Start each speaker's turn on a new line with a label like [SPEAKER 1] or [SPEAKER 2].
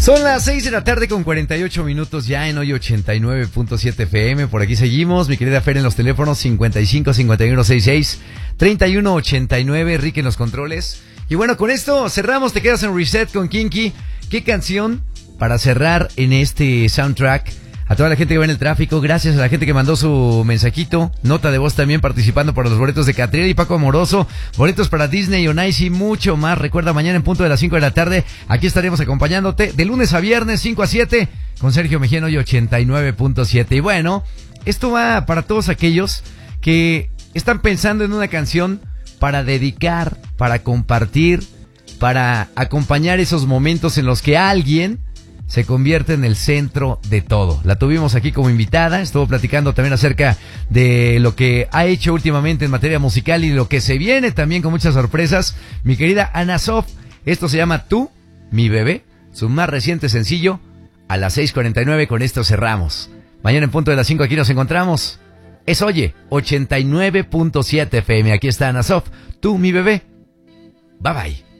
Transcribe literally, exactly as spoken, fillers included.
[SPEAKER 1] Son las seis de la tarde con cuarenta y ocho minutos ya en hoy ochenta y nueve punto siete F M. Por aquí seguimos, mi querida Fer en los teléfonos cincuenta y cinco, cincuenta y uno, sesenta y seis, treinta y uno, ochenta y nueve, Enrique en los controles. Y bueno, con esto cerramos, te quedas en Reset con Kinky. ¿Qué canción para cerrar en este soundtrack? A toda la gente que va en el tráfico, gracias a la gente que mandó su mensajito, nota de voz también participando por los boletos de Catriel y Paco Amoroso, boletos para Disney on Ice y mucho más. Recuerda, mañana en punto de las cinco de la tarde, aquí estaremos acompañándote de lunes a viernes, cinco a siete, con Sergio Mejía y ochenta y nueve punto siete. Y bueno, esto va para todos aquellos que están pensando en una canción para dedicar, para compartir, para acompañar esos momentos en los que alguien se convierte en el centro de todo. La tuvimos aquí como invitada, estuvo platicando también acerca de lo que ha hecho últimamente en materia musical y lo que se viene también con muchas sorpresas. Mi querida Ana Sof, esto se llama Tú, mi bebé, su más reciente sencillo. A las seis cuarenta y nueve con esto cerramos. Mañana en punto de las cinco aquí nos encontramos. Es Oye, ochenta y nueve punto siete F M, aquí está Ana Sof, Tú, mi bebé. Bye bye.